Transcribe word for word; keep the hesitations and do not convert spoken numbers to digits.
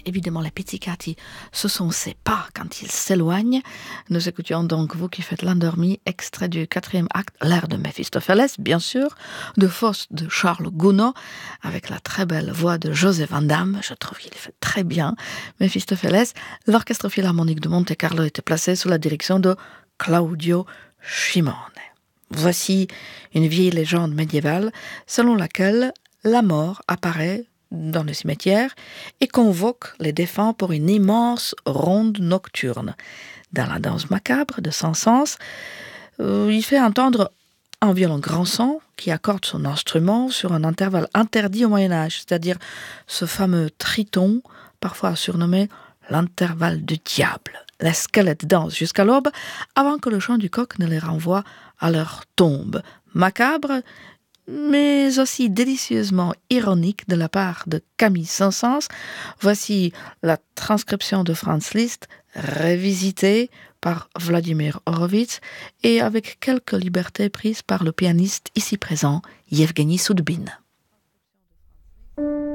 évidemment les pizzicati, ce sont ces pas quand ils s'éloignent. Nous écoutions donc Vous qui faites l'endormi, extrait du quatrième acte, l'air de Méphistophélès, bien sûr, de Faust de Charles Gounod, avec la très belle voix de José Van Damme. Je trouve qu'il fait très bien Méphistophélès. L'orchestre philharmonique de Monte-Carlo était placé sous la direction de Claudio Scimone. Voici une vieille légende médiévale selon laquelle la mort apparaît dans le cimetière et convoque les défunts pour une immense ronde nocturne. Dans la danse macabre de Saint-Saëns, euh, il fait entendre un violon grand son qui accorde son instrument sur un intervalle interdit au Moyen-Âge, c'est-à-dire ce fameux triton, parfois surnommé l'intervalle du diable. Les squelettes dansent jusqu'à l'aube avant que le chant du coq ne les renvoie à leur tombe. Macabre, mais aussi délicieusement ironique de la part de Camille Saint-Saëns. Voici la transcription de Franz Liszt, révisitée par Vladimir Horowitz et avec quelques libertés prises par le pianiste ici présent, Yevgeny Soudbine.